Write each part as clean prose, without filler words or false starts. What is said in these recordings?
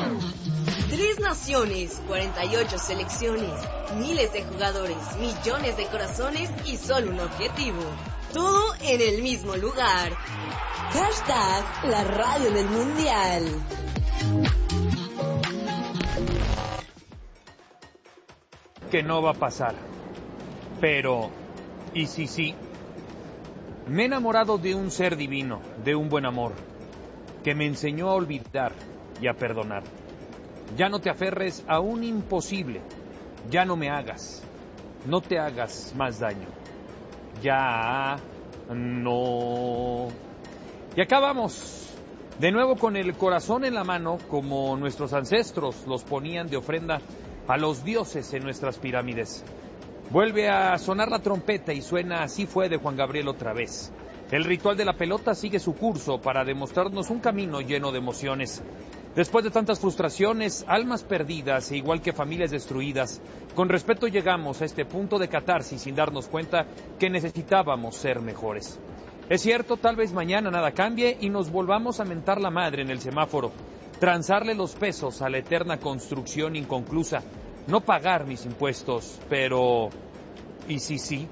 3 naciones, 48 selecciones, miles de jugadores, millones de corazones y solo un objetivo. Todo en el mismo lugar. Hashtag la radio del mundial. Que no va a pasar. Pero, ¿y si sí? Me he enamorado de un ser divino, de un buen amor, que me enseñó a olvidar y a perdonar. Ya no te aferres a un imposible, ya no me hagas, no te hagas más daño. Ya no. Y acá vamos, de nuevo con el corazón en la mano, como nuestros ancestros los ponían de ofrenda a los dioses en nuestras pirámides. Vuelve a sonar la trompeta y suena Así fue de Juan Gabriel otra vez. El ritual de la pelota sigue su curso para demostrarnos un camino lleno de emociones. Después de tantas frustraciones, almas perdidas e igual que familias destruidas, con respeto llegamos a este punto de catarsis sin darnos cuenta que necesitábamos ser mejores. Es cierto, tal vez mañana nada cambie y nos volvamos a mentar la madre en el semáforo, transarle los pesos a la eterna construcción inconclusa, no pagar mis impuestos, pero ¿y si sí?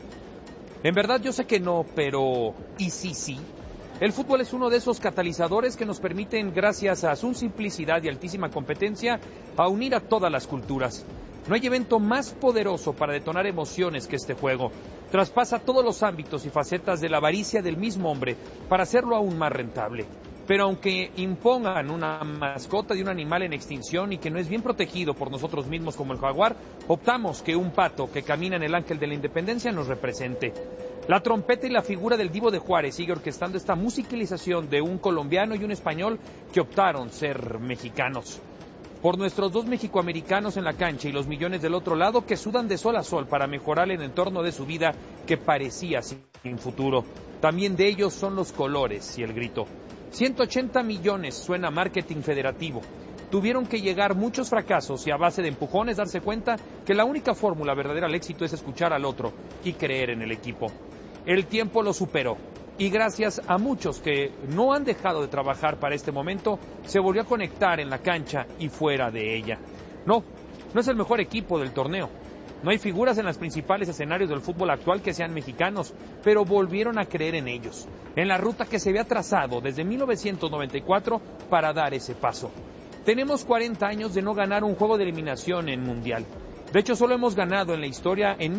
En verdad yo sé que no, pero ¿y si sí? El fútbol es uno de esos catalizadores que nos permiten, gracias a su simplicidad y altísima competencia, a unir a todas las culturas. No hay evento más poderoso para detonar emociones que este juego. Traspasa todos los ámbitos y facetas de la avaricia del mismo hombre para hacerlo aún más rentable. Pero aunque impongan una mascota de un animal en extinción y que no es bien protegido por nosotros mismos como el jaguar, optamos que un pato que camina en el Ángel de la Independencia nos represente. La trompeta y la figura del Divo de Juárez sigue orquestando esta musicalización de un colombiano y un español que optaron ser mexicanos. Por nuestros dos mexicoamericanos en la cancha y los millones del otro lado que sudan de sol a sol para mejorar el entorno de su vida que parecía sin futuro. También de ellos son los colores y el grito. 180 millones suena marketing federativo. Tuvieron que llegar muchos fracasos y a base de empujones darse cuenta que la única fórmula verdadera al éxito es escuchar al otro y creer en el equipo. El tiempo lo superó y gracias a muchos que no han dejado de trabajar para este momento, se volvió a conectar en la cancha y fuera de ella. No es el mejor equipo del torneo. No hay figuras en los principales escenarios del fútbol actual que sean mexicanos, pero volvieron a creer en ellos, en la ruta que se había trazado desde 1994 para dar ese paso. Tenemos 40 años de no ganar un juego de eliminación en Mundial. De hecho, solo hemos ganado en la historia en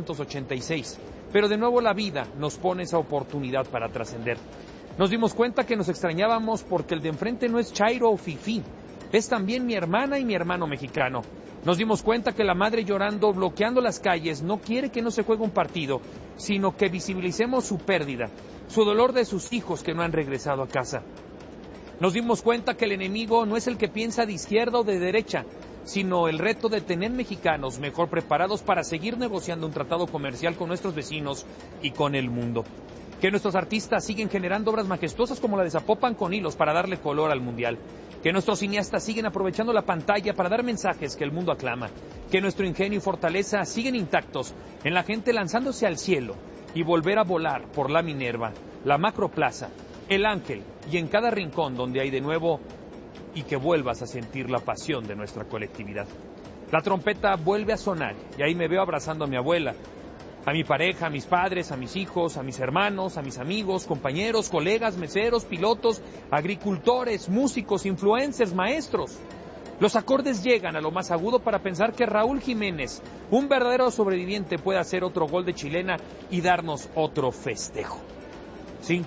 1986, pero de nuevo la vida nos pone esa oportunidad para trascender. Nos dimos cuenta que nos extrañábamos porque el de enfrente no es chairo o fifí, es también mi hermana y mi hermano mexicano. Nos dimos cuenta que la madre llorando, bloqueando las calles, no quiere que no se juegue un partido, sino que visibilicemos su pérdida, su dolor de sus hijos que no han regresado a casa. Nos dimos cuenta que el enemigo no es el que piensa de izquierda o de derecha, sino el reto de tener mexicanos mejor preparados para seguir negociando un tratado comercial con nuestros vecinos y con el mundo. Que nuestros artistas siguen generando obras majestuosas como la de Zapopan con hilos para darle color al mundial. Que nuestros cineastas siguen aprovechando la pantalla para dar mensajes que el mundo aclama. Que nuestro ingenio y fortaleza siguen intactos en la gente lanzándose al cielo y volver a volar por la Minerva, la Macroplaza, el Ángel y en cada rincón donde hay de nuevo y que vuelvas a sentir la pasión de nuestra colectividad. La trompeta vuelve a sonar y ahí me veo abrazando a mi abuela, a mi pareja, a mis padres, a mis hijos, a mis hermanos, a mis amigos, compañeros, colegas, meseros, pilotos, agricultores, músicos, influencers, maestros. Los acordes llegan a lo más agudo para pensar que Raúl Jiménez, un verdadero sobreviviente, puede hacer otro gol de chilena y darnos otro festejo. Sí,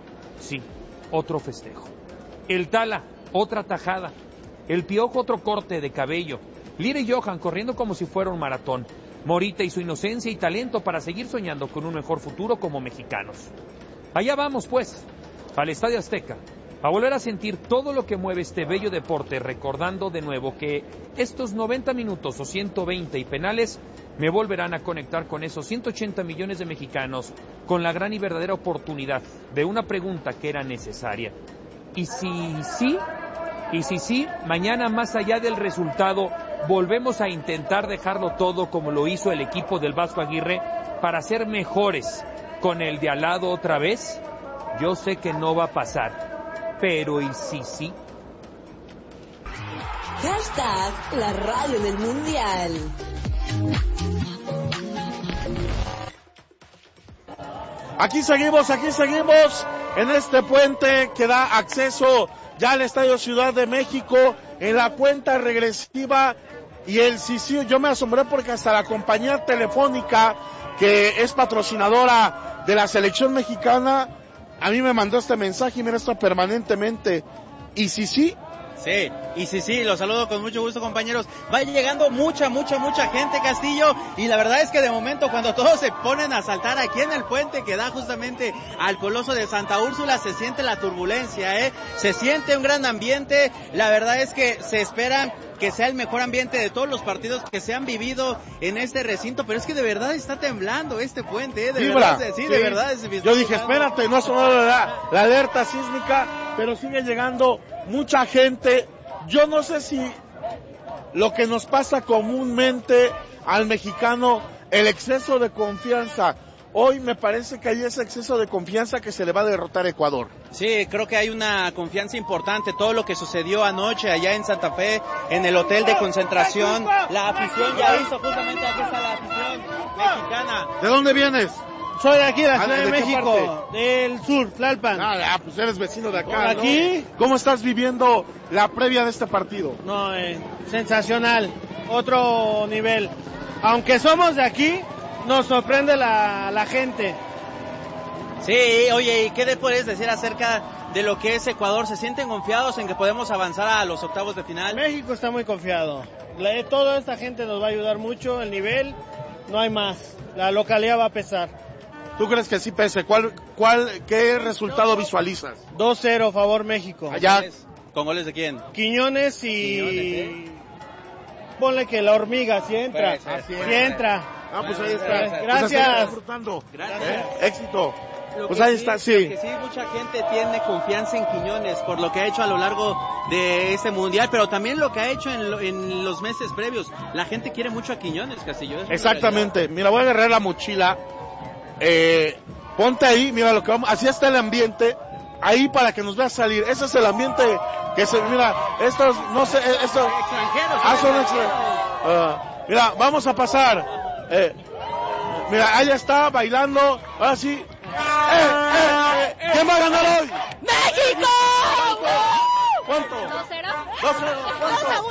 otro festejo. El Tala, otra tajada. El Piojo, otro corte de cabello. Lira y Johan corriendo como si fuera un maratón. Morita y su inocencia y talento para seguir soñando con un mejor futuro como mexicanos. Allá vamos, pues, al Estadio Azteca, a volver a sentir todo lo que mueve este bello deporte, recordando de nuevo que estos 90 minutos o 120 y penales me volverán a conectar con esos 180 millones de mexicanos, con la gran y verdadera oportunidad de una pregunta que era necesaria. ¿Y si sí? Y si sí, mañana más allá del resultado, volvemos a intentar dejarlo todo como lo hizo el equipo del Vasco Aguirre para ser mejores con el de al lado otra vez. Yo sé que no va a pasar, pero ¿y si sí? Hashtag la radio del mundial. Aquí seguimos en este puente que da acceso ya al Estadio Ciudad de México en la cuenta regresiva y el Sisi. Yo me asombré porque hasta la compañía telefónica que es patrocinadora de la selección mexicana a mí me mandó este mensaje y mira esto permanentemente. ¿Y Sisi? Sí, y sí, los saludo con mucho gusto, compañeros. Va llegando mucha gente, Castillo, y la verdad es que de momento cuando todos se ponen a saltar aquí en el puente que da justamente al Coloso de Santa Úrsula, se siente la turbulencia, se siente un gran ambiente. La verdad es que se espera que sea el mejor ambiente de todos los partidos que se han vivido en este recinto, pero es que de verdad está temblando este puente, de verdad. Yo dije, espérate, no ha sonado la alerta sísmica, pero sigue llegando mucha gente. Yo no sé si lo que nos pasa comúnmente al mexicano, el exceso de confianza. Hoy me parece que hay ese exceso de confianza que se le va a derrotar a Ecuador. Sí, creo que hay una confianza importante. Todo lo que sucedió anoche allá en Santa Fe, en el hotel de concentración, la afición ya hizo, justamente aquí está la afición mexicana. ¿De dónde vienes? Soy de aquí, de la Ciudad de México, del sur, Tlalpan. Pues eres vecino de acá, ¿por aquí? ¿no? ¿Cómo estás viviendo la previa de este partido? No, sensacional, otro nivel. Aunque somos de aquí, nos sorprende la gente. Sí, oye, ¿y qué puedes decir acerca de lo que es Ecuador? ¿Se sienten confiados en que podemos avanzar a los octavos de final? México está muy confiado. Toda esta gente nos va a ayudar mucho, el nivel, no hay más. La localidad va a pesar. ¿Tú crees que sí pese? ¿Qué resultado visualizas? 2-0 favor México. Allá. ¿Con goles de quién? Quiñones y... Ponle que la hormiga, si entra. Sí entra. Pues ahí está. Gracias. Pues disfrutando. Gracias. Éxito. Pues ahí está, sí. Que sí, mucha gente tiene confianza en Quiñones por lo que ha hecho a lo largo de este mundial, pero también lo que ha hecho en los meses previos. La gente quiere mucho a Quiñones, Castillo. Exactamente. Mira, voy a agarrar la mochila. Ponte ahí, mira lo que vamos. Así está el ambiente. Ahí para que nos veas salir. Ese es el ambiente que se. Mira, estos, no sé, estos. Extranjeros. Son extranjeros. Mira, vamos a pasar. Mira, ahí está bailando. Ahora sí. ¿Quién va a ganar hoy? ¡México! ¿Cuánto? 2-0. 2-0. ¿Cuánto?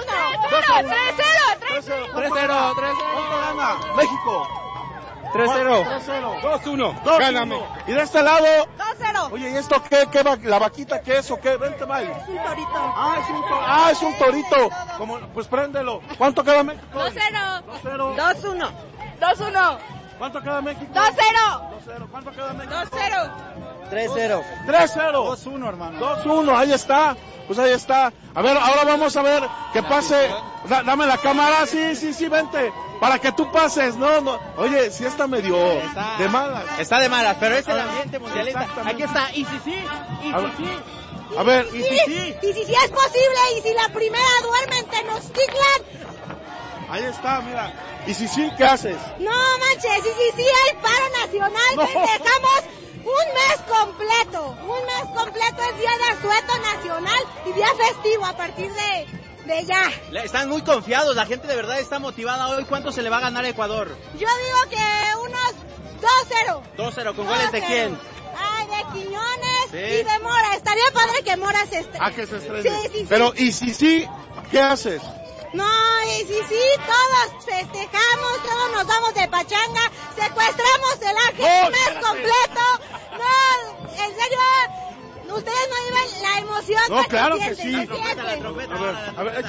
3-0. 3-0. ¿Cuánto gana? México. 3-0. 2-1. Gáname. Y de este lado. 2-0. Oye, ¿y esto qué va? ¿La vaquita qué es o qué? Vente, May. Es un torito. Es un torito. Pues préndelo. ¿Cuánto queda México? 2-0. 2-0. 2-1. 2-1. ¿Cuánto queda México? 2-0. 2-0. ¿Cuánto queda México? 2-0. 3-0. 3-0. 2-1, hermano. 2-1, ahí está. Pues ahí está. A ver, ahora vamos a ver que pase. Dame la cámara. Sí, vente. Para que tú pases. No. Oye, sí está medio de malas. Está de malas, pero es el ambiente mundialista. Aquí está. Y sí. A ver. Y si es posible, y si la primera duerme en Tenochtitlan. Ahí está, mira. ¿Y sí, qué haces? No manches, y si hay paro nacional, No. festejamos un mes completo. Un mes completo es día de asueto nacional y día festivo a partir de ya. Están muy confiados, la gente de verdad está motivada hoy. ¿Cuánto se le va a ganar a Ecuador? Yo digo que unos 2-0. 2-0, ¿con goles de quién? De Quiñones Sí. y de Mora. Estaría padre que Mora se estrene. Que se estrene. Sí. Pero, ¿y sí, qué haces? No, y sí, todos festejamos, todos nos vamos de pachanga, secuestramos el ángel un mes completo. No, en serio, ustedes no viven la emoción. No, que claro sienten, que sí. ¿no sienten? A ver,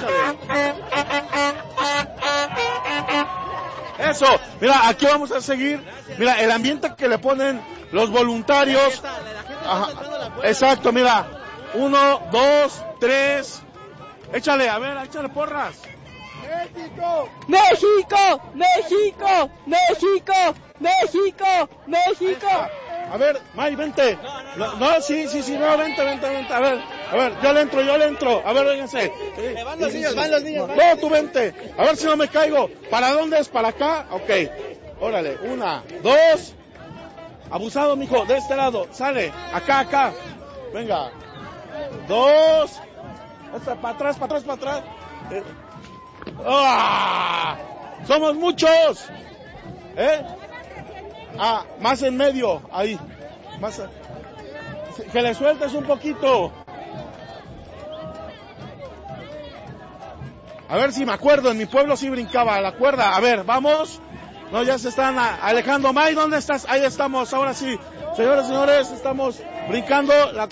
échale. Eso, mira, aquí vamos a seguir. Mira, el ambiente que le ponen los voluntarios. Ajá. Exacto, mira. 1, 2, 3. Échale, a ver, échale porras. ¡México! A ver, May, vente. No, sí, no, vente. A ver, yo le entro. A ver, vénganse. Van los niños. No, tú vente. A ver si no me caigo. ¿Para dónde es? ¿Para acá? Ok. Órale, 1, 2. Abusado, mijo, de este lado. Sale. Acá. Venga. 2. Para atrás. ¡Ah! ¡Somos muchos! Más en medio, ahí. Que le sueltes un poquito. A ver si me acuerdo, en mi pueblo sí brincaba a la cuerda. A ver, vamos. No, ya se están alejando. May, ¿dónde estás? Ahí estamos, ahora sí. Señores, señores, estamos brincando.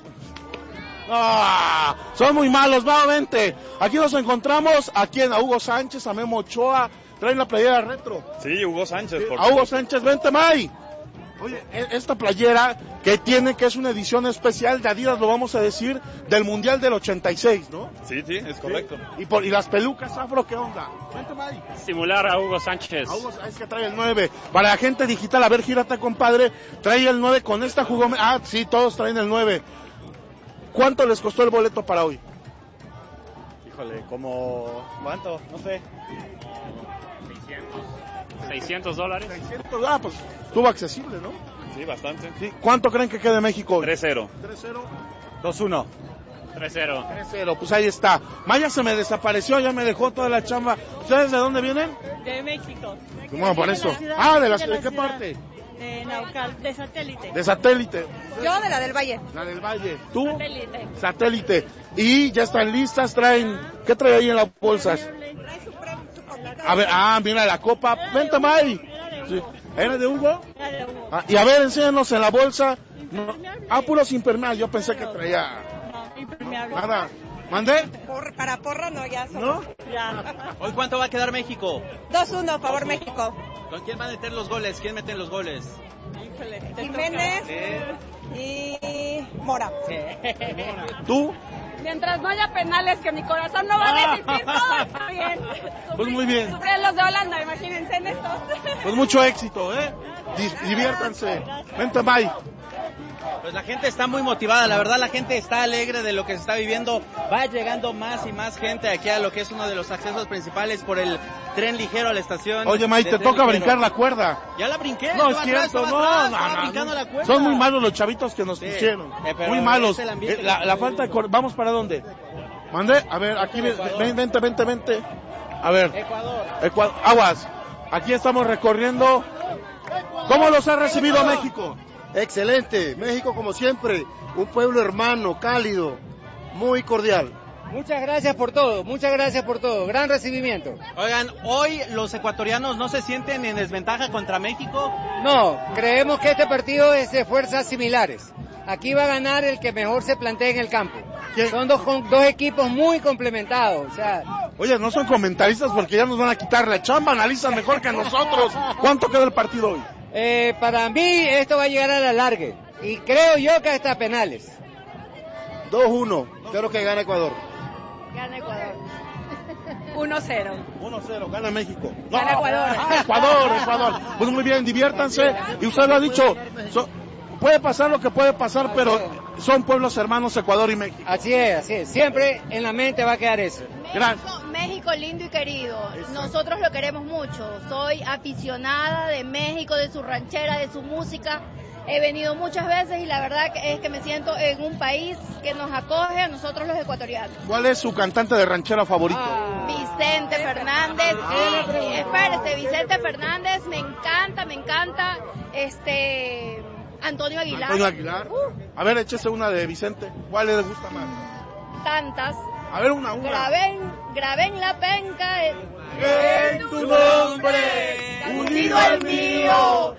Son muy malos, nuevamente. Aquí nos encontramos, a Hugo Sánchez, a Memo Ochoa. Traen la playera retro. Sí, Hugo Sánchez. A Hugo Sánchez, vente, May. Oye, esta playera que es una edición especial de Adidas, lo vamos a decir, del Mundial del 86, ¿no? Sí, es correcto. ¿Sí? Y las pelucas afro, ¿qué onda? Vente, May. Simular a Hugo Sánchez. Es que trae el 9. Para la gente digital, a ver, gírate, compadre. Trae el 9 con esta jugó. Sí, todos traen el 9. ¿Cuánto les costó el boleto para hoy? Híjole, ¿cuánto? No sé. $600. $600, pues estuvo accesible, ¿no? Sí, bastante. Sí. ¿Cuánto creen que quede México hoy? 3-0. 2-1. 3-0. Pues ahí está. Maya se me desapareció, ya me dejó toda la chamba. ¿Ustedes de dónde vienen? De México. Bueno, por eso. ¿De qué parte? De Naucal, de Satélite. De Satélite. Yo de la del Valle. La del Valle. ¿Tú? Satélite. Satélite. Y ya están listas, ¿qué trae ahí en las bolsas? A ver, mira la copa. Vente, May. Sí. ¿Era de Hugo? Era de Hugo. Y a ver, enséñanos en la bolsa. Puros impermeables. Yo pensé que traía. No, impermeable. Nada. ¿Mandé? Para porra no, ya somos. ¿No? Ya. ¿Hoy cuánto va a quedar México? 2-1, favor México. ¿Con quién van a meter los goles? ¿Quién mete los goles? Híjole. Jiménez y Mora. ¿Tú? Mientras no haya penales, que mi corazón no va a resistir, todo está bien. Pues muy bien. Sufren los de Holanda, imagínense en esto. Pues mucho éxito, diviértanse. Vente, May. Pues la gente está muy motivada, la verdad la gente está alegre de lo que se está viviendo. Va llegando más y más gente aquí a lo que es uno de los accesos principales por el tren ligero a la estación. Oye, May, te toca brincar la cuerda. Ya la brinqué. No es cierto, no. La cuerda. Son muy malos los chavitos que nos pusieron. Muy malos. La falta de ¿vamos para dónde? ¿Mandé? A ver, aquí, vente. A ver. Ecuador. Aguas. Aquí estamos recorriendo. ¿Cómo los ha recibido México? Excelente, México como siempre, un pueblo hermano, cálido, muy cordial. Muchas gracias por todo, gran recibimiento. Oigan, hoy los ecuatorianos no se sienten en desventaja contra México. No, creemos que este partido es de fuerzas similares. Aquí va a ganar el que mejor se plantee en el campo. Son dos equipos muy complementados, o sea... Oye, no son comentaristas porque ya nos van a quitar la chamba, analizan mejor que nosotros. ¿Cuánto queda el partido hoy? Para mí esto va a llegar a la larga y creo yo que hasta penales. 2-1, creo que gana Ecuador. Gana Ecuador. 1-0. 1-0, gana México. Gana Ecuador. Ecuador. Pues muy bien, diviértanse. Y usted lo ha dicho, puede pasar lo que puede pasar, pero son pueblos hermanos Ecuador y México. Así es. Siempre en la mente va a quedar eso. México lindo y querido. Nosotros lo queremos mucho. Soy aficionada de México, de su ranchera, de su música. He venido muchas veces y la verdad es que me siento en un país que nos acoge a nosotros los ecuatorianos. ¿Cuál es su cantante de ranchera favorito? Vicente Fernández. Vicente Fernández, me encanta. Antonio Aguilar. A ver, échese una de Vicente. ¿Cuál le gusta más? Tantas. A ver, una. Graben la penca. En tu nombre, unido al mío,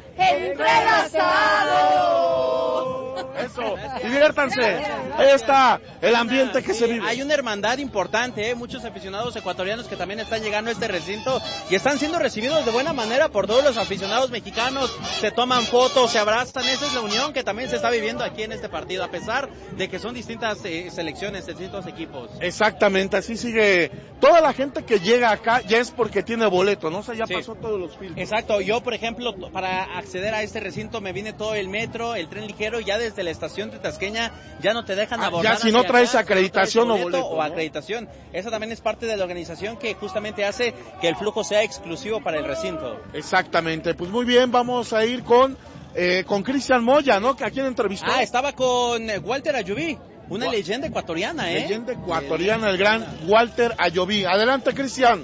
entrelazado. Eso, diviértanse. Ahí está el ambiente que se vive. Hay una hermandad importante, muchos aficionados ecuatorianos que también están llegando a este recinto y están siendo recibidos de buena manera por todos los aficionados mexicanos. Se toman fotos, se abrazan. Esa es la unión que también se está viviendo aquí en este partido, a pesar de que son distintas selecciones, distintos equipos. Exactamente, así sigue. Toda la gente que llega acá ya es porque tiene boleto, ¿no? O sea, ya pasó todos los filtros. Exacto, yo por ejemplo, para acceder a este recinto me vine todo el metro, el tren ligero, ya desde la estación de Tasqueña ya no te dejan abordar. Ya si no traes acreditación o boleto. O acreditación. Esa también es parte de la organización que justamente hace que el flujo sea exclusivo para el recinto. Exactamente, pues muy bien, vamos a ir con Cristian Moya, ¿no? Que a quién entrevistó. Estaba con Walter Ayubí. Una leyenda ecuatoriana, Leyenda ecuatoriana, el gran Walter Ayoví. Adelante, Cristian.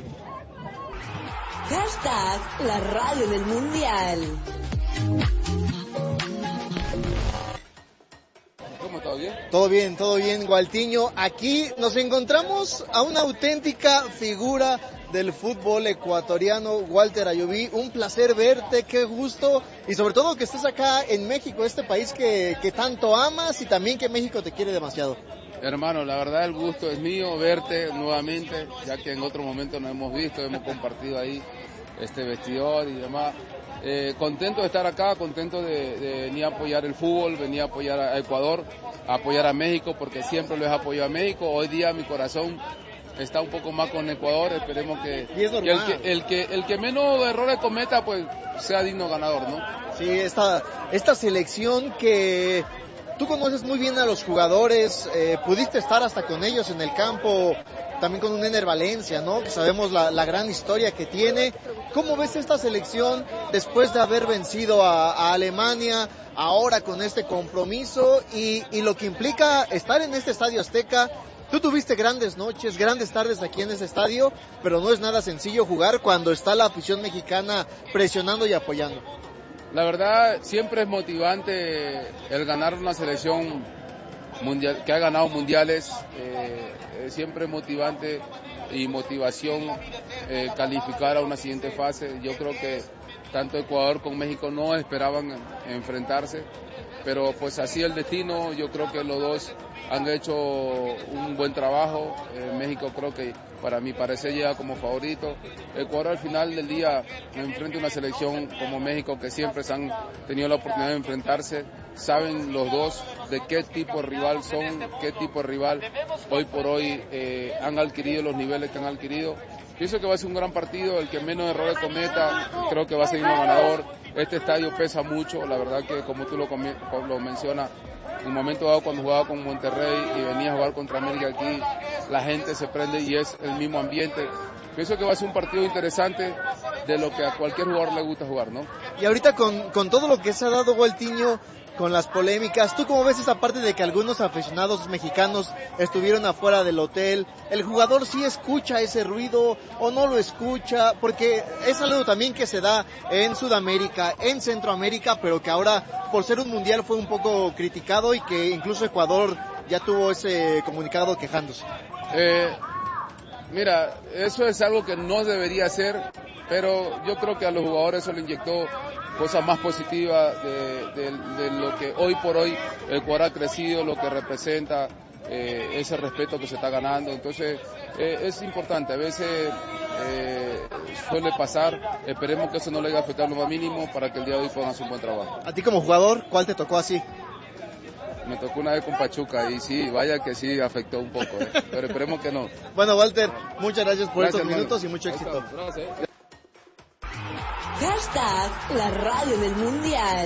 Hashtag la radio del mundial. ¿Cómo, todo bien? Todo bien, Gualtiño. Aquí nos encontramos a una auténtica figura del fútbol ecuatoriano, Walter Ayoví. Un placer verte, qué gusto, y sobre todo que estés acá en México, este país que tanto amas y también que México te quiere demasiado. Hermano, la verdad el gusto es mío verte nuevamente, ya que en otro momento nos hemos visto, hemos compartido ahí este vestidor y demás. Contento de estar acá, contento de venir a apoyar el fútbol, venir a apoyar a Ecuador, a apoyar a México, porque siempre lo he apoyado a México. Hoy día mi corazón está un poco más con Ecuador, esperemos que el que menos errores cometa, pues sea digno ganador, ¿no? Sí, esta selección que tú conoces muy bien a los jugadores, pudiste estar hasta con ellos en el campo, también con un Ener Valencia, ¿no? Que sabemos la gran historia que tiene. ¿Cómo ves esta selección después de haber vencido a Alemania, ahora con este compromiso y lo que implica estar en este Estadio Azteca? Tú tuviste grandes noches, grandes tardes aquí en ese estadio, pero no es nada sencillo jugar cuando está la afición mexicana presionando y apoyando. La verdad, siempre es motivante el ganar una selección mundial, que ha ganado mundiales, siempre es motivante y motivación calificar a una siguiente fase. Yo creo que tanto Ecuador como México no esperaban enfrentarse, pero pues así el destino. Yo creo que los dos han hecho un buen trabajo. México creo que para mi parecer llega como favorito. Ecuador al final del día enfrenta una selección como México que siempre se han tenido la oportunidad de enfrentarse. Saben los dos de qué tipo de rival son, qué tipo de rival hoy por hoy han adquirido los niveles que han adquirido. Pienso que va a ser un gran partido, el que menos errores cometa creo que va a ser un ganador. Este estadio pesa mucho, la verdad que como tú lo mencionas, en un momento dado cuando jugaba con Monterrey y venía a jugar contra América aquí, la gente se prende y es el mismo ambiente. Pienso que va a ser un partido interesante de lo que a cualquier jugador le gusta jugar, ¿no? Y ahorita con todo lo que se ha dado, Gualtiño, con las polémicas, ¿tú cómo ves esa parte de que algunos aficionados mexicanos estuvieron afuera del hotel? ¿El jugador sí escucha ese ruido o no lo escucha? Porque es algo también que se da en Sudamérica, en Centroamérica, pero que ahora, por ser un mundial, fue un poco criticado y que incluso Ecuador ya tuvo ese comunicado quejándose. Mira, eso es algo que no debería ser, pero yo creo que a los jugadores eso le inyectó cosas más positivas de lo que hoy por hoy el Ecuador ha crecido, lo que representa, ese respeto que se está ganando. Entonces es importante, a veces suele pasar, esperemos que eso no le haya afectado lo más mínimo para que el día de hoy puedan hacer un buen trabajo. A ti como jugador, ¿cuál te tocó así? Me tocó una vez con Pachuca y sí, vaya que sí afectó un poco, pero esperemos que no. Bueno, Walter, muchas gracias por estos minutos y mucho éxito. Gracias. Hashtag la radio del mundial.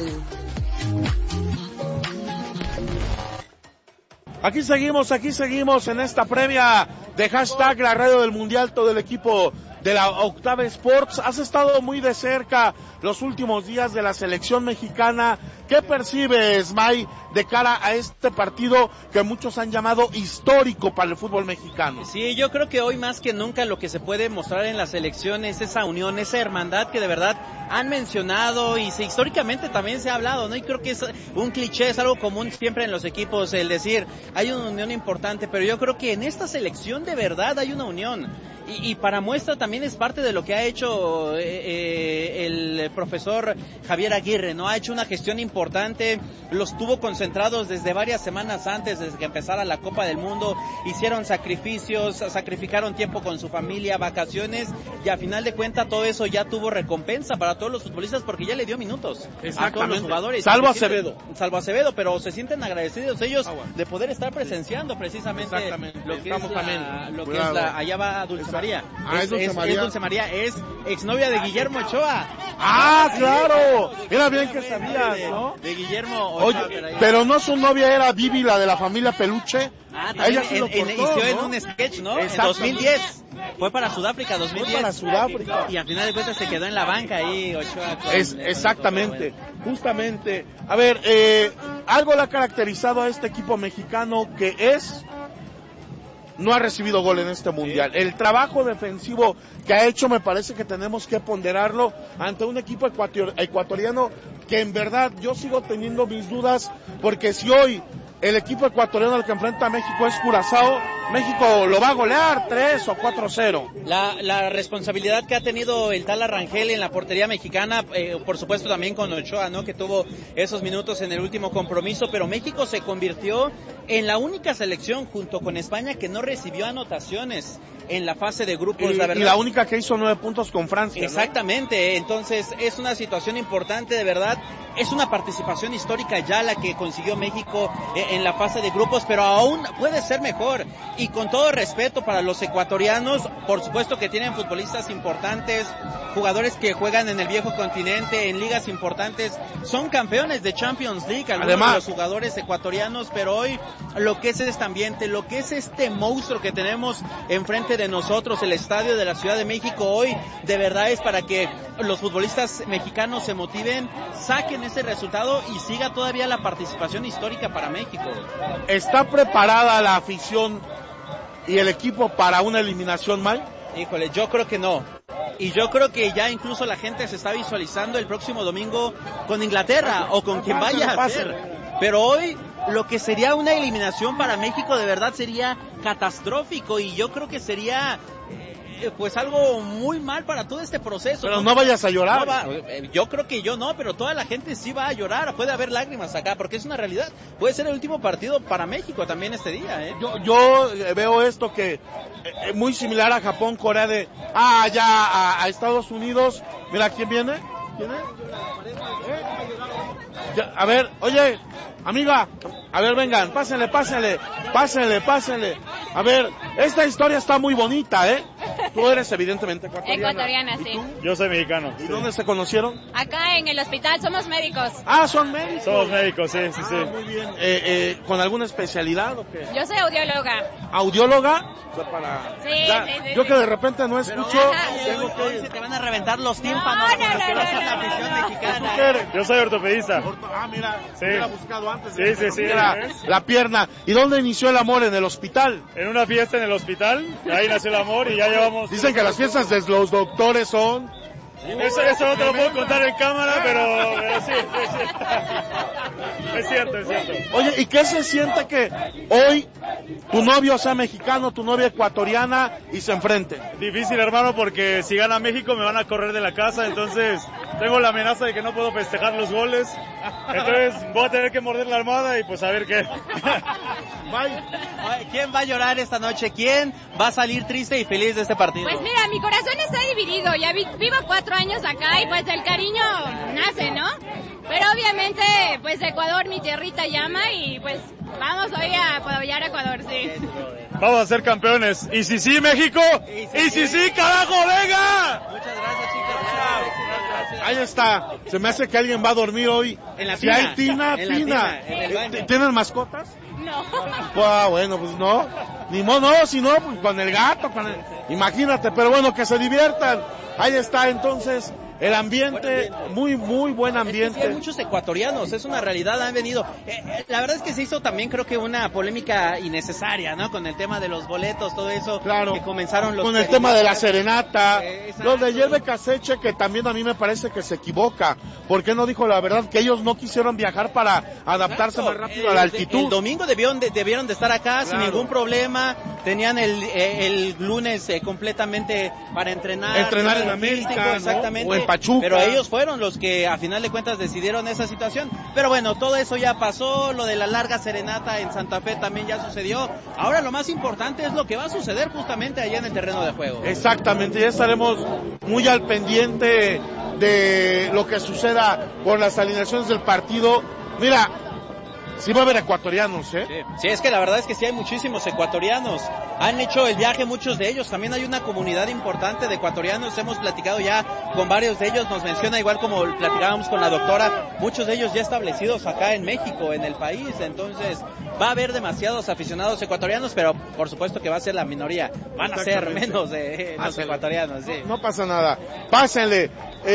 Aquí seguimos en esta previa de hashtag la radio del mundial, todo el equipo de la Octava Sports. Has estado muy de cerca los últimos días de la selección mexicana. ¿Qué percibes, May, de cara a este partido que muchos han llamado histórico para el fútbol mexicano? Sí, yo creo que hoy más que nunca lo que se puede mostrar en la selección es esa unión, esa hermandad que de verdad han mencionado y históricamente también se ha hablado, ¿no? Y creo que es un cliché, es algo común siempre en los equipos el decir, hay una unión importante, pero yo creo que en esta selección de verdad hay una unión. Y para muestra también es parte de lo que ha hecho el profesor Javier Aguirre, ¿no? Ha hecho una gestión importante, los tuvo concentrados desde varias semanas antes, desde que empezara la Copa del Mundo, hicieron sacrificios, sacrificaron tiempo con su familia, vacaciones, y a final de cuentas todo eso ya tuvo recompensa para todos los futbolistas porque ya le dio minutos a todos los jugadores. Salvo Acevedo, pero se sienten agradecidos ellos de poder estar presenciando precisamente lo que es allá va Dulce María. Es Dulce María, es exnovia de Guillermo Ochoa. ¡Ah, claro! Era bien que sabías, ¿no? ¿no? De Guillermo Ochoa. Oye, pero no su novia era Vivi, la de la familia Peluche. También inició en un sketch, ¿no? En 2010. Fue para Sudáfrica, 2010. Fue para Sudáfrica. Y al final de cuentas se quedó en la banca ahí, Ochoa. Exactamente, justamente. A ver, algo le ha caracterizado a este equipo mexicano que no ha recibido gol en este mundial. El trabajo defensivo que ha hecho me parece que tenemos que ponderarlo ante un equipo ecuatoriano que en verdad yo sigo teniendo mis dudas, porque si hoy el equipo ecuatoriano al que enfrenta a México es Curazao, México lo va a golear 3 o 4-0. La responsabilidad que ha tenido el tal Arrangel en la portería mexicana, por supuesto también con Ochoa, ¿no? Que tuvo esos minutos en el último compromiso, pero México se convirtió en la única selección junto con España que no recibió anotaciones en la fase de grupos, la verdad. Y la única que hizo 9 puntos con Francia. Exactamente, ¿no? Entonces es una situación importante, de verdad. Es una participación histórica ya la que consiguió México en la fase de grupos, pero aún puede ser mejor. Y con todo respeto para los ecuatorianos, por supuesto que tienen futbolistas importantes, jugadores que juegan en el viejo continente, en ligas importantes, son campeones de Champions League, algunos de los jugadores ecuatorianos, pero hoy lo que es este ambiente, lo que es este monstruo que tenemos enfrente de nosotros, el estadio de la Ciudad de México, hoy de verdad es para que los futbolistas mexicanos se motiven, saquen ese resultado y siga todavía la participación histórica para México. ¿Está preparada la afición y el equipo para una eliminación, Mike? Híjole, yo creo que no. Y yo creo que ya incluso la gente se está visualizando el próximo domingo con Inglaterra o con quien vaya a ser. Pero hoy lo que sería una eliminación para México de verdad sería catastrófico y yo creo que sería pues algo muy mal para todo este proceso. Pero no vayas a llorar. Yo creo que yo no, pero toda la gente sí va a llorar. Puede haber lágrimas acá, porque es una realidad. Puede ser el último partido para México también este día. Yo veo esto que muy similar a Japón, Corea a Estados Unidos. Mira, ¿quién viene? ¿Quién es? A ver, oye, amiga, a ver, vengan, pásenle. A ver, esta historia está muy bonita, ¿eh? Tú eres evidentemente ecuatoriana. Ecuatoriana, sí. Yo soy mexicano. ¿Y dónde se conocieron? Acá en el hospital, somos médicos. Ah, ¿son médicos? Somos médicos, sí. Muy bien. ¿Con alguna especialidad o qué? Yo soy audióloga. ¿Audióloga? Sí, yo que de repente no escucho. Hoy se te van a reventar los tímpanos. Yo soy ortopedista. Mira, sí. Hubiera buscado antes. Sí. La pierna. ¿Y dónde inició el amor? ¿En el hospital? En una fiesta en el hospital. Ahí nació el amor y ya llevamos... Dicen que las fiestas de los doctores son... Eso no te lo puedo contar en cámara, pero sí. Es cierto. Oye, ¿y qué se siente que hoy tu novio sea mexicano, tu novia ecuatoriana y se enfrenten? Difícil, hermano, porque si gana México me van a correr de la casa, entonces tengo la amenaza de que no puedo festejar los goles. Entonces voy a tener que morder la almohada y pues a ver qué. ¿Quién va a llorar esta noche? ¿Quién va a salir triste y feliz de este partido? Pues mira, mi corazón está dividido. Ya vivo 4 años acá y pues el cariño nace, ¿no? Pero obviamente, pues Ecuador, mi tierrita llama y pues vamos hoy a apoyar a Ecuador, sí. Vamos a ser campeones. ¿Y si sí, México? ¿Y si sí, carajo, venga? Muchas gracias, chicos. Ahí está. Se me hace que alguien va a dormir hoy. En la si tina. hay tina. ¿Tienen mascotas? No. Bueno, pues no. Ni modo, no, si no, pues con el gato, imagínate, pero bueno, que se diviertan. Ahí está entonces el ambiente, muy buen ambiente. Es que hay muchos ecuatorianos, es una realidad, han venido. La verdad es que se hizo también creo que una polémica innecesaria, ¿no? Con el tema de los boletos, todo eso. Claro. Que comenzaron los... Con el tema de la serenata. Los de Yerbe Caseche, que también a mí me parece que se equivoca. ¿Por qué no dijo la verdad? Que ellos no quisieron viajar para adaptarse más rápido a la altitud. El domingo debieron de estar acá sin ningún problema. Tenían el lunes completamente para entrenar. Entrenar en América, exactamente. O en Pachuca. Pero ellos fueron los que a final de cuentas decidieron esa situación. Pero bueno, todo eso ya pasó, lo de la larga serenata en Santa Fe también ya sucedió. Ahora lo más importante es lo que va a suceder justamente allá en el terreno de juego. Exactamente, ya estaremos muy al pendiente de lo que suceda por las alineaciones del partido. Mira, Sí va a haber ecuatorianos, ¿eh? Sí, es que la verdad es que sí hay muchísimos ecuatorianos. Han hecho el viaje muchos de ellos. También hay una comunidad importante de ecuatorianos. Hemos platicado ya con varios de ellos. Nos menciona, igual como platicábamos con la doctora, muchos de ellos ya establecidos acá en México, en el país. Entonces va a haber demasiados aficionados ecuatorianos, pero por supuesto que va a ser la minoría. Van a ser menos de los ecuatorianos, sí. No pasa nada. Pásenle.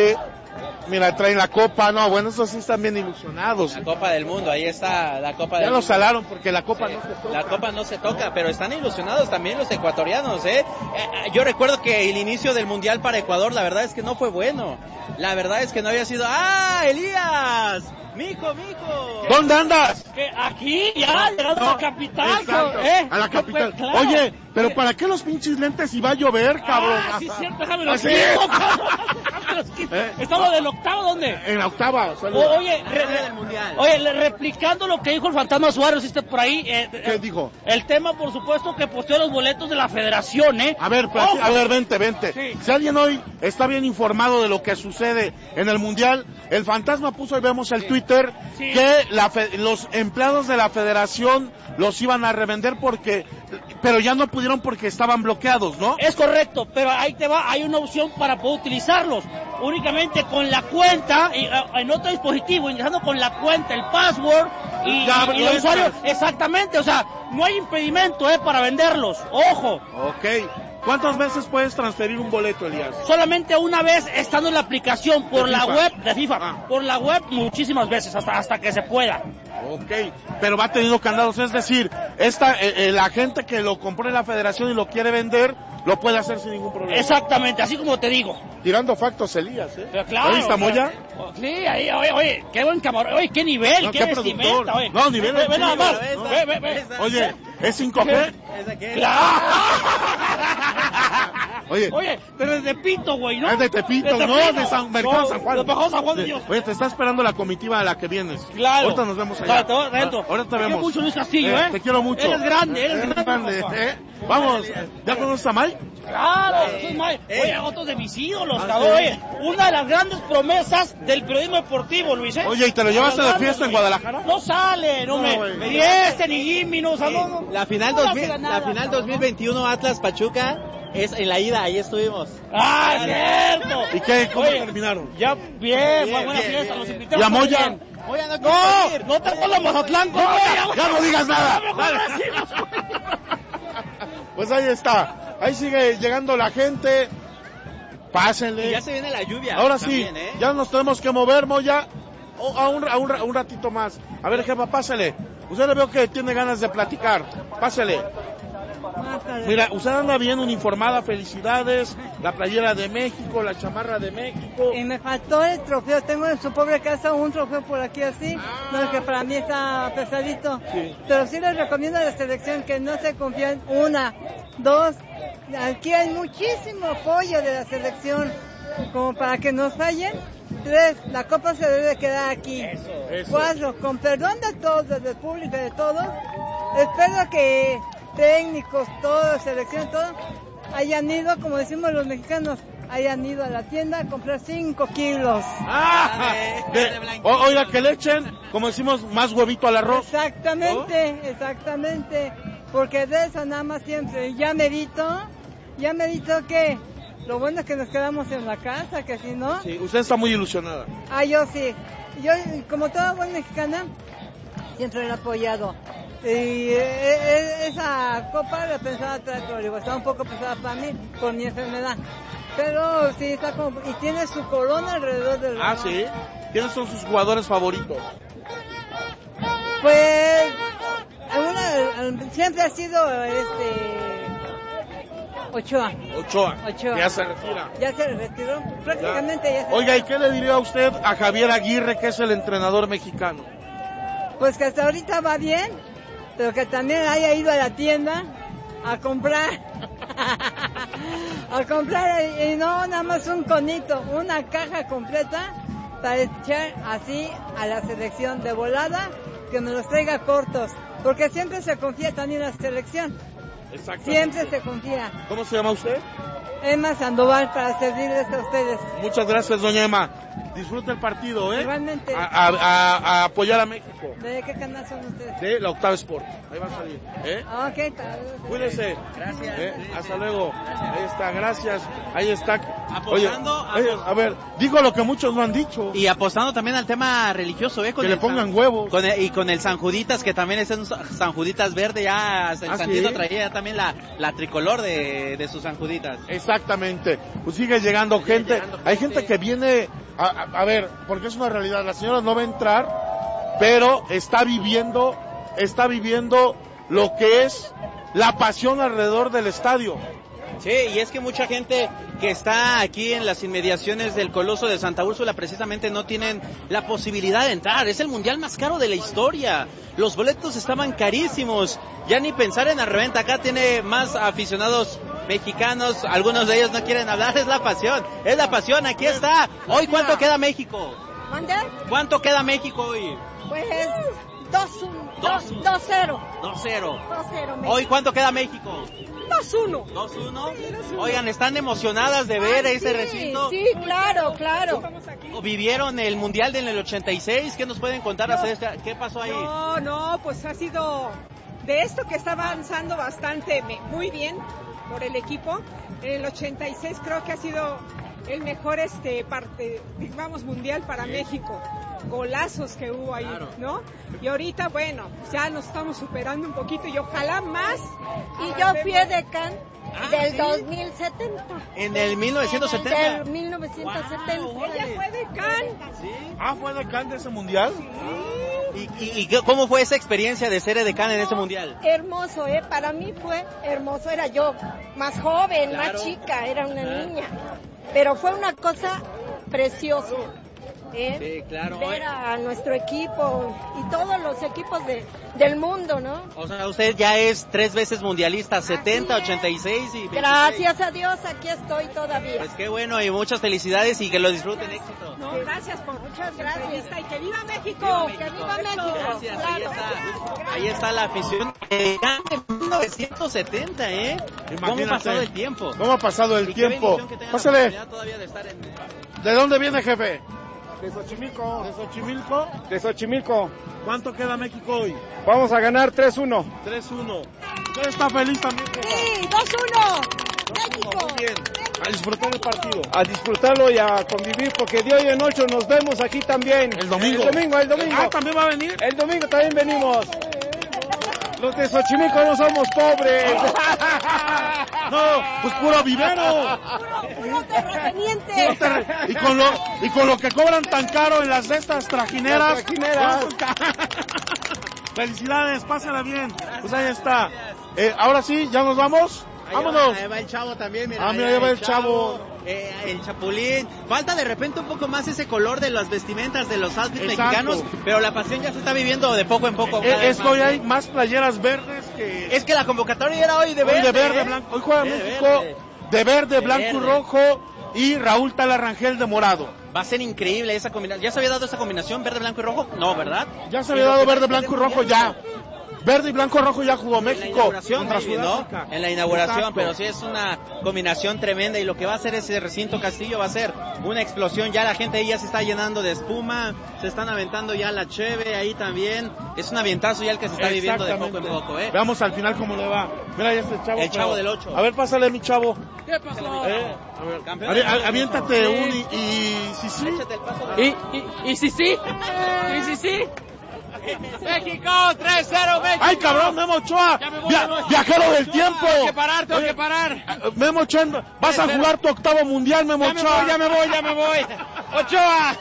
Mira, traen la copa, no, bueno, esos sí están bien ilusionados. La Copa del Mundo, ahí está la Copa del Mundo. Ya lo salaron porque la copa no se toca. La copa no se toca, pero están ilusionados también los ecuatorianos, ¿eh? Yo recuerdo que el inicio del Mundial para Ecuador, la verdad es que no fue bueno. La verdad es que no había sido... ¡Ah, Elías! ¡Mijo! ¿Dónde andas? Aquí, ya, llegando a la capital. A la capital. Pues, claro. Oye, pero ¿para qué los pinches lentes si va a llover, cabrón? Sí, cierto, déjame los quito, cabrón. ¿Estamos del octavo dónde? En la octava. Oye, replicando lo que dijo el Fantasma Suárez, por ahí. ¿Qué dijo? El tema, por supuesto, que posteó los boletos de la federación, ¿eh? A ver, vente. Sí. Si alguien hoy está bien informado de lo que sucede en el Mundial, el Fantasma puso, hoy vemos el Twitter, que los empleados de la federación los iban a revender pero ya no pudieron porque estaban bloqueados, ¿no? Es correcto, pero ahí te va, hay una opción para poder utilizarlos, únicamente con la cuenta, en otro dispositivo, ingresando con la cuenta, el password y el usuario, exactamente, o sea, no hay impedimento, para venderlos, ojo. Ok. ¿Cuántas veces puedes transferir un boleto, Elías? Solamente una vez estando en la aplicación por la web de FIFA. Por la web muchísimas veces, hasta que se pueda. Ok, pero va teniendo candados, es decir, la gente que lo compró en la federación y lo quiere vender, lo puede hacer sin ningún problema. Exactamente, así como te digo. Tirando factos, Elías, ¿eh? Pero claro. ¿Oíste, Moya? Sí, ahí, oye, qué buen camarón, oye, qué nivel, qué vestimenta, oye. No, nivel. Ve nada más, ve. Oye, ¿es 5G? ¡Claro! Oye, pero es de Tepito, güey, ¿no? Es de Tepito, no, de San Mercado San Juan. De San Juan de Dios. Oye, te está esperando la comitiva a la que vienes. Claro. Ahorita nos vemos allá. Ahora te vemos. Te mucho, Luis Castillo, Te quiero mucho. Eres grande. Vamos, ¿ya conoces a Mike? Claro, es Mike. Oye, otros de mis ídolos, cabrón. Oye, una de las grandes promesas del periodismo deportivo, Luis, ¿eh? Oye, ¿y te lo llevaste de fiesta en Guadalajara? No sale, no me fiesta, ni Jimmy, no, La final 2021 Atlas Pachuca es en la ida, ahí estuvimos. ¡Ah, cierto! ¿Y cómo terminaron? Ya, bien, buena fiesta, los invitamos. ¿Y a Moya? No te pongas Mazatlán, ya no digas nada. Pues ahí está, ahí sigue llegando la gente. Pásenle. Y ya se viene la lluvia. Ahora sí, también, ya nos tenemos que mover, Moya. A un ratito más. A ver, jefa, pásele. Usted le veo que tiene ganas de platicar. Pásele. Mira, usted anda bien uniformada, felicidades, la playera de México, la chamarra de México. Y me faltó el trofeo, tengo en su pobre casa un trofeo por aquí así, no, que para mí está pesadito. Sí. Pero sí les recomiendo a la selección que no se confíen, 1, 2, aquí hay muchísimo apoyo de la selección, como para que no fallen. 3, la copa se debe quedar aquí. Eso. 4, con perdón de todos, del público, de todos, espero que técnicos, todos, selección, todo, hayan ido, como decimos los mexicanos, hayan ido a la tienda a comprar 5 kilos. Oiga, que le echen, como decimos, más huevito al arroz. Exactamente, porque de eso nada más siempre, ya medito que lo bueno es que nos quedamos en la casa, que si no... Sí, usted está muy ilusionada. Yo sí, yo como toda buena mexicana, siempre la he apoyado. Y esa copa la pensaba traer, pero digo, está un poco pesada para mí por mi enfermedad. Pero sí, está como... Y tiene su corona alrededor del... ¿sí? ¿Quiénes son sus jugadores favoritos? Pues... siempre ha sido Ochoa. Ya se retira. Ya se retiró, prácticamente ya se... Oiga, ¿y qué le diría usted a Javier Aguirre, que es el entrenador mexicano? Pues que hasta ahorita va bien, pero que también haya ido a la tienda a comprar y no nada más un conito, una caja completa para echar así a la selección de volada, que me los traiga cortos, porque siempre se confía también en la selección. Siempre se confía. ¿Cómo se llama usted? Emma Sandoval, para servirles a ustedes. Muchas gracias, doña Emma. Disfruta el partido, Igualmente. A apoyar a México. ¿De qué canal son ustedes? De la Octava Sport. Ahí va a salir. Ok, tal. Cuídense. Gracias. Hasta luego. Ahí está, gracias. Ahí está. Apostando. A ver, digo lo que muchos no han dicho. Y apostando también al tema religioso, que le pongan huevos. Y con el San Juditas, que también es un San Juditas verde, ya el Santito ¿sí? traía también la tricolor de sus San Juditas. Exactamente. Pues sigue llegando gente. Hay gente que viene a ver, porque es una realidad. La señora no va a entrar, pero está viviendo lo que es la pasión alrededor del estadio. Sí, y es que mucha gente que está aquí en las inmediaciones del Coloso de Santa Úrsula precisamente no tienen la posibilidad de entrar. Es el mundial más caro de la historia. Los boletos estaban carísimos. Ya ni pensar en la reventa. Acá tiene más aficionados mexicanos. Algunos de ellos no quieren hablar. Es la pasión. Es la pasión. Aquí está. Hoy, ¿cuánto queda México? ¿Mande? ¿Cuánto queda México hoy? Pues 2-0. 2-0. Hoy, ¿cuánto queda México? 2-1. 2-1. Oigan, ¿están emocionadas de ver ese recinto? Sí, claro. ¿Vivieron el Mundial en el 86? ¿Qué nos pueden contar acerca? ¿Qué pasó ahí? No, pues ha sido de esto que está avanzando bastante muy bien por el equipo. En el 86 creo que ha sido el mejor mundial para México. Golazos que hubo ahí, claro. ¿No? Y ahorita, bueno, ya nos estamos superando un poquito y ojalá más. Y yo fui edecán del 2070. ¿En el 1970? Del 1970. Wow, ella fue edecán. ¿Sí? ¿Fue edecán de ese mundial? Sí. ¿Y cómo fue esa experiencia de ser edecán en ese mundial? Hermoso, para mí fue hermoso. Era yo más joven, claro. Más chica, era una niña. Pero fue una cosa preciosa. Sí, claro. Ver a nuestro equipo y todos los equipos del mundo, ¿no? O sea, usted ya es 3 veces mundialista, 70, 86 y 26. Gracias a Dios, aquí estoy todavía. Pues qué bueno y muchas felicidades y que lo disfruten, éxito. No, gracias por muchas gracias. Y que viva México. Que viva México. Gracias, claro. Ahí está la afición de 1970, ¿Cómo ha pasado el tiempo? ¿Cómo ha pasado el tiempo? Pásale. ¿De dónde viene, jefe? De Xochimilco. ¿De Xochimilco? De Xochimilco. ¿Cuánto queda México hoy? Vamos a ganar 3-1. 3-1. ¿Usted está feliz también? Sí, 2-1. México. Muy bien. A disfrutar el partido. A disfrutarlo y a convivir, porque de hoy en 8 nos vemos aquí también. El domingo. El domingo. ¿También va a venir? El domingo también venimos. Los de Xochimilco no somos pobres. No, pues puro vivero. Puro terrateniente. Y con lo que cobran tan caro en las de estas trajineras. Felicidades, pásala bien. Pues ahí está. Ahora sí, ya nos vamos. Vámonos. Ahí va el Chavo también, mira. Mira, ahí va el Chavo. El Chapulín. Falta de repente un poco más ese color de las vestimentas de los outfits mexicanos, pero la pasión ya se está viviendo de poco en poco. Hoy hay más playeras verdes que... Es que la convocatoria era hoy de verde. Hoy de verde, blanco. Hoy juega México de verde, blanco y rojo, y Raúl Talarrangel de morado. Va a ser increíble esa combinación. ¿Ya se había dado esa combinación verde, blanco y rojo? No, ¿verdad? Ya se había dado verde, blanco y rojo ya. Verde y blanco rojo ya jugó México contra Sudáfrica. En la inauguración, exacto. Pero sí es una combinación tremenda y lo que va a hacer ese recinto Castillo va a ser una explosión. Ya la gente ahí ya se está llenando de espuma, se están aventando ya la cheve ahí también. Es un avientazo ya el que se está viviendo de poco en poco. Veamos al final cómo le va. Mira, ya está el Chavo. El Chavo del 8. A ver, pásale mi Chavo. ¿Qué pasó? A ver, aviéntate y sí, sí. ¿Y sí, sí? ¿Y sí, sí? México, 3-0 México. ¡Ay, cabrón, Memo Ochoa! ¡Viajero del tiempo! Tengo que parar. Memo Ochoa, vas a jugar tu 8º mundial, Memo Ochoa. Ya me voy. ¡Ochoa!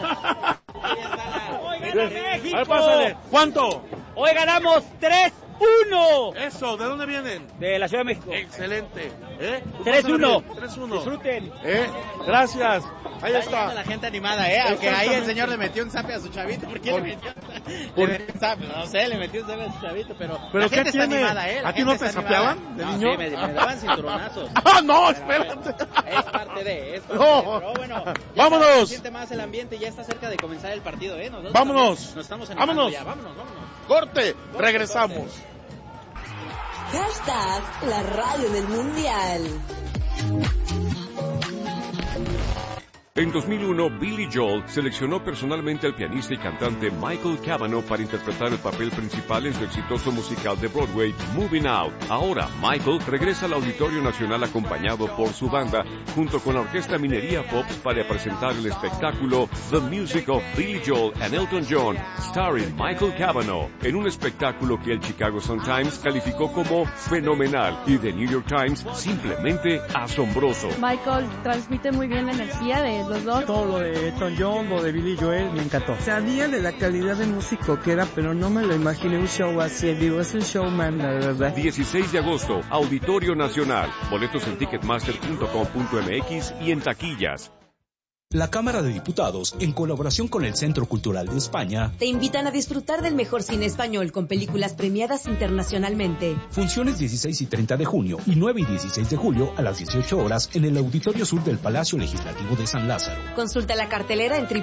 Hoy gana México. A ver, pásale. ¿Cuánto? Hoy ganamos 3-1. Eso, ¿de dónde vienen? De la Ciudad de México. Excelente. 3-1. 3-1. Disfruten. Gracias. Ahí está. La gente animada, aunque ahí el señor le metió un zape a su chavito. ¿Por qué le metió un zape? No sé, le metió un zape a su chavito, pero la gente está animada, ¿A ti no te zapeaban de niño? Sí, me daban cinturonazos. No, espérate. Es parte de esto. No. Pero bueno, vámonos. Se siente más el ambiente, ya está cerca de comenzar el partido, Nosotros vámonos. Nos estamos animando ya. Vámonos. Corte, regresamos. Hashtag la radio del mundial. En 2001, Billy Joel seleccionó personalmente al pianista y cantante Michael Cavanaugh para interpretar el papel principal en su exitoso musical de Broadway, Moving Out. Ahora, Michael regresa al Auditorio Nacional acompañado por su banda, junto con la Orquesta Minería Pops, para presentar el espectáculo The Music of Billy Joel and Elton John, starring Michael Cavanaugh, en un espectáculo que el Chicago Sun-Times calificó como fenomenal y The New York Times simplemente asombroso. Michael transmite muy bien la energía de los dos. Todo lo de Elton John, lo de Billy Joel, me encantó. Sabía de la calidad de músico que era, pero no me lo imaginé un show así. Digo, es un showman, la verdad. 16 de agosto, Auditorio Nacional. Boletos en ticketmaster.com.mx y en taquillas. La Cámara de Diputados, en colaboración con el Centro Cultural de España, te invitan a disfrutar del mejor cine español con películas premiadas internacionalmente. Funciones 16 y 30 de junio y 9 y 16 de julio a las 18 horas en el Auditorio Sur del Palacio Legislativo de San Lázaro. Consulta la cartelera en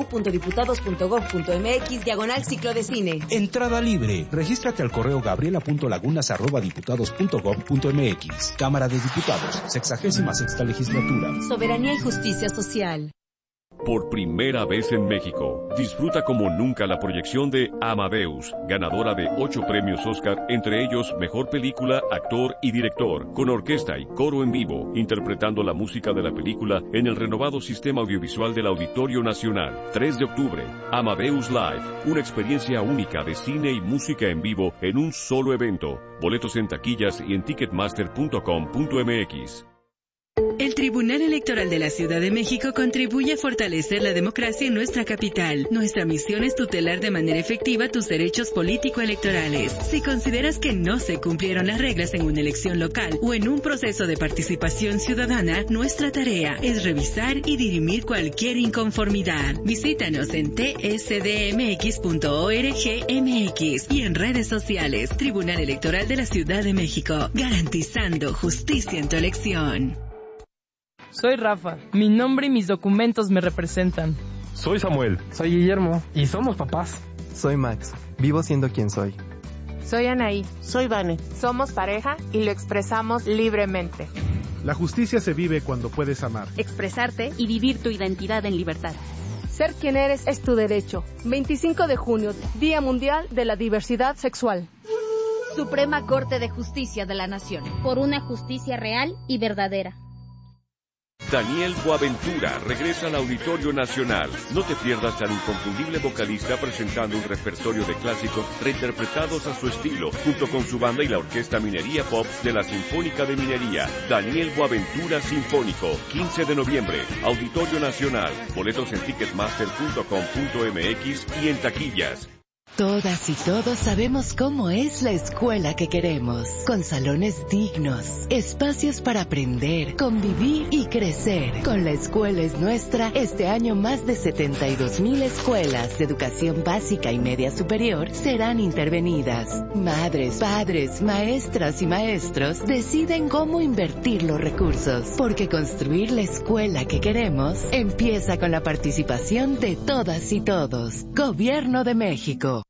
www.diputados.gov.mx/ciclo de cine. Entrada libre. Regístrate al correo gabriela.lagunas@diputados.gov.mx. Cámara de Diputados, 66ª Legislatura. Soberanía y justicia social. Por primera vez en México, disfruta como nunca la proyección de Amadeus, ganadora de 8 premios Oscar, entre ellos Mejor Película, Actor y Director, con orquesta y coro en vivo, interpretando la música de la película en el renovado sistema audiovisual del Auditorio Nacional. 3 de octubre, Amadeus Live, una experiencia única de cine y música en vivo en un solo evento. Boletos en taquillas y en ticketmaster.com.mx. El Tribunal Electoral de la Ciudad de México contribuye a fortalecer la democracia en nuestra capital. Nuestra misión es tutelar de manera efectiva tus derechos político-electorales. Si consideras que no se cumplieron las reglas en una elección local o en un proceso de participación ciudadana, nuestra tarea es revisar y dirimir cualquier inconformidad. Visítanos en tsdmx.org.mx y en redes sociales. Tribunal Electoral de la Ciudad de México, garantizando justicia en tu elección. Soy Rafa. Mi nombre y mis documentos me representan. Soy Samuel. Soy Guillermo. Y somos papás. Soy Max. Vivo siendo quien soy. Soy Anaí. Soy Vane. Somos pareja y lo expresamos libremente. La justicia se vive cuando puedes amar, expresarte y vivir tu identidad en libertad. Ser quien eres es tu derecho. 25 de junio, Día Mundial de la Diversidad Sexual. Suprema Corte de Justicia de la Nación. Por una justicia real y verdadera. Daniel Boaventura regresa al Auditorio Nacional. No te pierdas al inconfundible vocalista presentando un repertorio de clásicos reinterpretados a su estilo, junto con su banda y la Orquesta Minería Pops de la Sinfónica de Minería. Daniel Boaventura Sinfónico, 15 de noviembre, Auditorio Nacional. Boletos en ticketmaster.com.mx y en taquillas. Todas y todos sabemos cómo es la escuela que queremos, con salones dignos, espacios para aprender, convivir y crecer. Con La Escuela es Nuestra, este año más de 72,000 escuelas de educación básica y media superior serán intervenidas. Madres, padres, maestras y maestros deciden cómo invertir los recursos, porque construir la escuela que queremos empieza con la participación de todas y todos. Gobierno de México.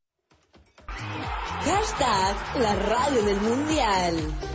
Hashtag la radio del mundial.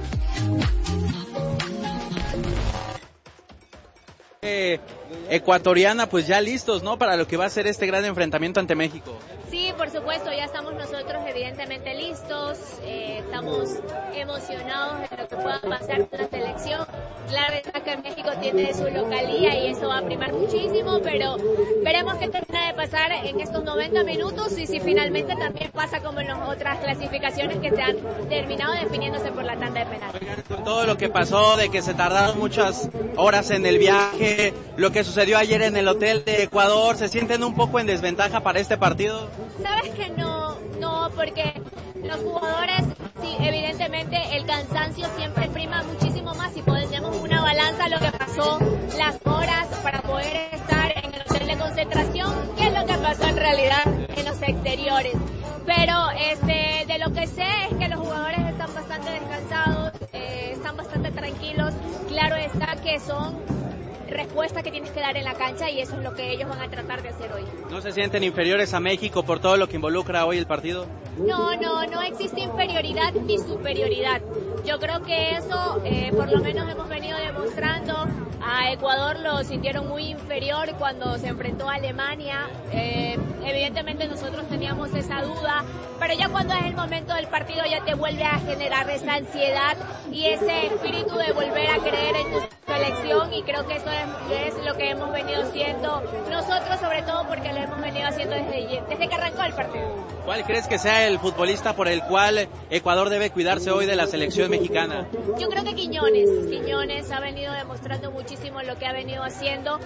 Ecuatoriana, pues ya listos, ¿no? Para lo que va a ser este gran enfrentamiento ante México. Sí, por supuesto, ya estamos nosotros evidentemente listos, estamos emocionados de lo que pueda pasar con la selección. Claro está que México tiene su localía y eso va a primar muchísimo, pero veremos qué termina de pasar en estos 90 minutos y si finalmente también pasa como en las otras clasificaciones que se han terminado definiéndose por la tanda de penales. Con todo lo que pasó, de que se tardaron muchas horas en el viaje, lo que sucedió ayer en el hotel de Ecuador, ¿se sienten un poco en desventaja para este partido? Sabes que no, porque los jugadores, sí, evidentemente el cansancio siempre prima muchísimo más y ponemos una balanza lo que pasó, las horas para poder estar en el hotel de concentración, que es lo que pasó en realidad en los exteriores. Pero de lo que sé es que los jugadores están bastante descansados, están bastante tranquilos. Claro está que son respuestas que tienes que dar en la cancha y eso es lo que ellos van a tratar de hacer hoy. ¿No se sienten inferiores a México por todo lo que involucra hoy el partido? No existe inferioridad ni superioridad. Yo creo que eso por lo menos hemos venido demostrando Ecuador lo sintieron muy inferior cuando se enfrentó a Alemania. Evidentemente nosotros teníamos esa duda, pero ya cuando es el momento del partido ya te vuelve a generar esa ansiedad y ese espíritu de volver a creer en tu selección, y creo que eso es lo que hemos venido haciendo nosotros, sobre todo porque lo hemos venido haciendo desde que arrancó el partido. ¿Cuál crees que sea el futbolista por el cual Ecuador debe cuidarse hoy de la selección mexicana? Yo creo que Quiñones ha venido demostrando muchísimo lo que ha venido haciendo,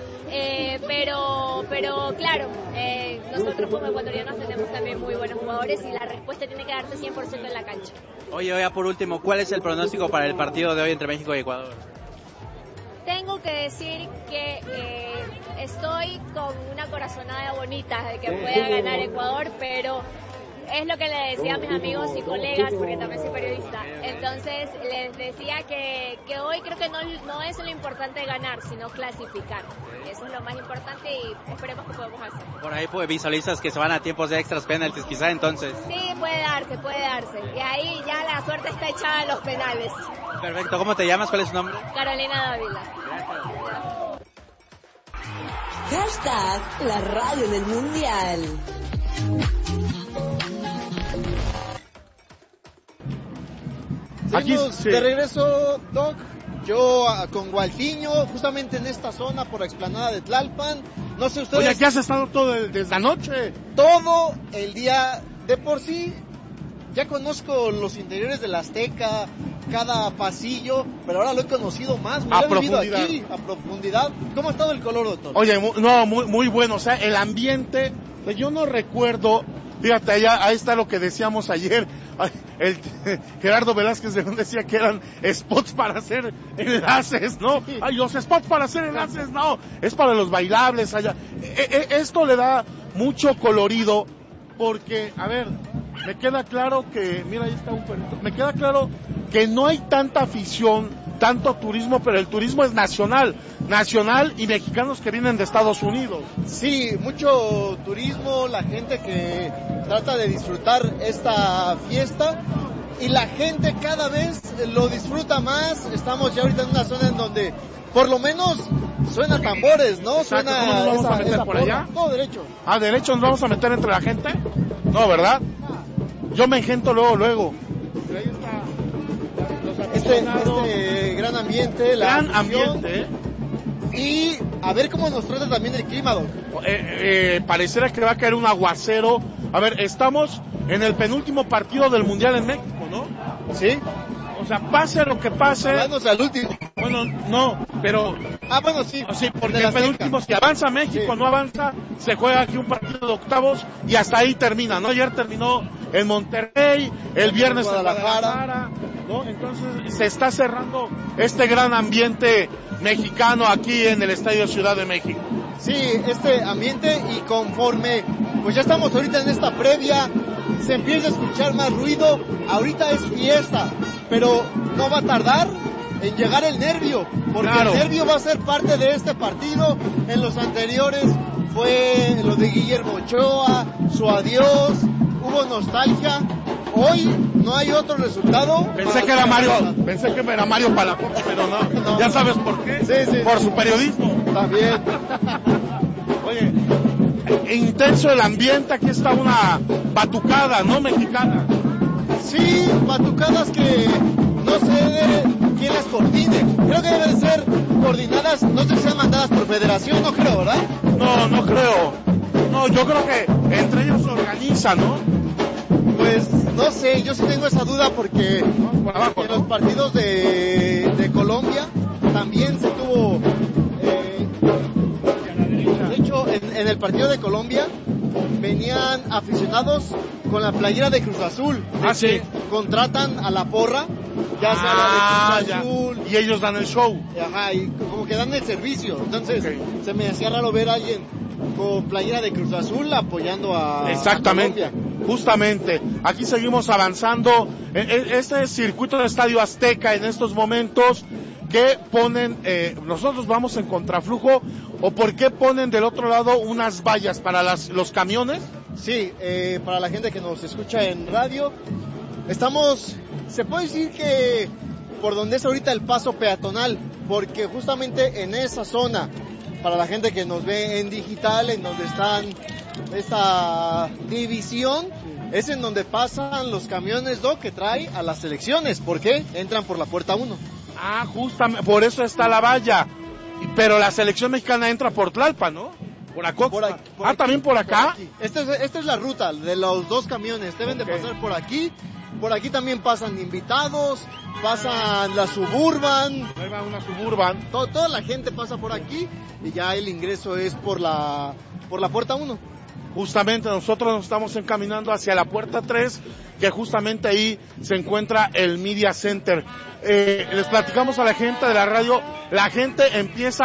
pero claro, nosotros como ecuatorianos tenemos también muy buenos jugadores y la respuesta tiene que darse 100% en la cancha. Oye, por último, ¿cuál es el pronóstico para el partido de hoy entre México y Ecuador? Tengo que decir que estoy con una corazonada bonita de que pueda ganar Ecuador, pero es lo que le decía a mis amigos y colegas, porque también soy periodista. Entonces les decía que hoy creo que no es lo importante ganar, sino clasificar. Eso es lo más importante y esperemos que podamos hacer. Por ahí pues visualizas que se van a tiempos de extras, penaltis quizá entonces. Sí, puede darse. Y ahí ya la suerte está echada en los penales. Perfecto, ¿cómo te llamas? ¿Cuál es tu nombre? Carolina Dávila. Hashtag la radio del mundial. Aquí de regreso, Doc. Yo con Gualtiño, justamente en esta zona por la explanada de Tlalpan. No sé ustedes. Oye, ¿qué has estado desde anoche? Todo el día. De por sí, ya conozco los interiores de la Azteca, cada pasillo, pero ahora lo he conocido más. Me he vivido aquí a profundidad. ¿Cómo ha estado el color, doctor? Oye, muy bueno. O sea, el ambiente, yo no recuerdo. Fíjate, ahí está lo que decíamos ayer. El Gerardo Velázquez decía que eran spots para hacer enlaces, ¿no? Ay, los spots para hacer enlaces, no. Es para los bailables allá. Esto le da mucho colorido porque, a ver, me queda claro que, mira, ahí está un perrito. Me queda claro que no hay tanta afición, tanto turismo, pero el turismo es nacional y mexicanos que vienen de Estados Unidos. Sí, mucho turismo, la gente que trata de disfrutar esta fiesta y la gente cada vez lo disfruta más. Estamos ya ahorita en una zona en donde por lo menos suena tambores, ¿no? Exacto. ¿Cómo nos vamos a meter por allá? No, derecho. ¿Derecho nos vamos a meter entre la gente? No, ¿verdad? Yo me engento luego. Pero ahí está este gran ambiente, gran ambiente. Y a ver cómo nos trata también el clima, Doc. Pareciera que va a caer un aguacero. A ver, estamos en el penúltimo partido del Mundial en México, ¿no? Sí. O sea, pase lo que pase. Hablamos al último. Bueno, no, pero... bueno, sí. Sí, porque el penúltimo, si avanza México, sí. No avanza, se juega aquí un partido de octavos y hasta ahí termina, ¿no? Ayer terminó en Monterrey, el viernes en Guadalajara, ¿no? Entonces se está cerrando este gran ambiente mexicano aquí en el Estadio Ciudad de México. Sí, este ambiente, y conforme pues ya estamos ahorita en esta previa, se empieza a escuchar más ruido. Ahorita es fiesta, pero no va a tardar en llegar el nervio, porque claro, el nervio va a ser parte de este partido. En los anteriores fue lo de Guillermo Ochoa, su adiós, hubo nostalgia. Hoy no hay otro resultado. Pensé que era Mario Palafox, pero no. ¿Ya sabes por qué? Sí. Por su periodismo. También. Oye, intenso el ambiente, aquí está una batucada, ¿no? Mexicana. Sí, batucadas que no sé quién las coordine. Creo que deben ser coordinadas, no sé si sean mandadas por federación, no creo, ¿verdad? No creo. No, yo creo que entre ellos se organizan, ¿no? Pues no sé, yo sí tengo esa duda porque en los partidos de Colombia también se tuvo... de hecho, en el partido de Colombia venían aficionados con la playera de Cruz Azul. Sí. Contratan a la porra, ya sea la de Cruz Azul. Y ellos dan el show. Ajá, y como que dan el servicio. Entonces, se me hacía raro ver a alguien con playera de Cruz Azul apoyando a Exactamente. A Colombia. Justamente, aquí seguimos avanzando. Este circuito de Estadio Azteca en estos momentos que ponen, nosotros vamos en contraflujo, o por qué ponen del otro lado unas vallas para los camiones. Sí, para la gente que nos escucha en radio, estamos, se puede decir que por donde es ahorita el paso peatonal porque justamente en esa zona, para la gente que nos ve en digital, en donde están esta división, es en donde pasan los camiones que trae a las selecciones. ¿Por qué? Entran por la puerta 1. Ah, justamente, por eso está la valla. Pero la selección mexicana entra por Tlalpan, ¿no? Por Acoxpa. También por acá. Esta es la ruta de los dos camiones. Deben de pasar por aquí. Por aquí también pasan invitados, pasan la Suburban. Ahí va una Suburban. Toda la gente pasa por aquí y ya el ingreso es por la puerta 1. Justamente nosotros nos estamos encaminando hacia la puerta 3, que justamente ahí se encuentra el Media Center. Les platicamos a la gente de la radio, la gente empieza